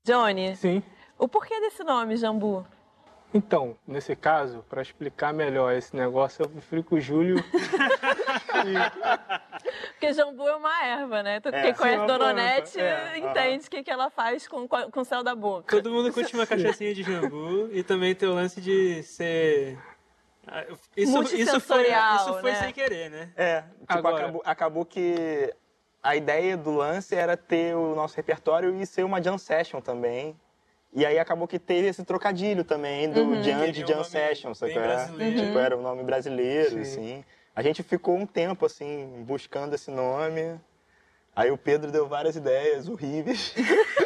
Johnny, Sim. o porquê desse nome, Jambu? Então, nesse caso, para explicar melhor esse negócio, eu prefiro que o Júlio... Porque jambu é uma erva, né? Quem conhece uma Dona planta, Onete entende o que ela faz com o céu da boca. Todo mundo curte uma cachaçinha de jambu e também tem o lance de ser... Multissensorial, isso foi né? sem querer, né? Tipo, Agora. acabou que a ideia do lance era ter o nosso repertório e ser uma jam session também. E aí acabou que teve esse trocadilho também do jam de jam session, bem sacou? brasileiro. Tipo, era um nome brasileiro, Sim. assim. A gente ficou um tempo, assim, buscando esse nome. Aí o Pedro deu várias ideias horríveis.